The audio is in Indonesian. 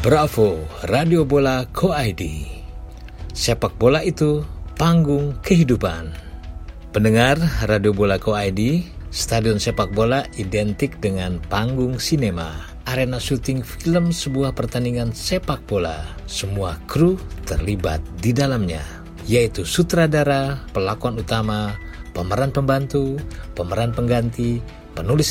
Bravo, Radio Bola Ko ID. Sepak bola itu panggung kehidupan. Pendengar Radio Bola Ko ID, stadion sepak bola identik dengan panggung sinema, arena syuting film sebuah pertandingan sepak bola. Semua kru terlibat di dalamnya, yaitu sutradara, pelakon utama, pemeran pembantu, pemeran pengganti, penulis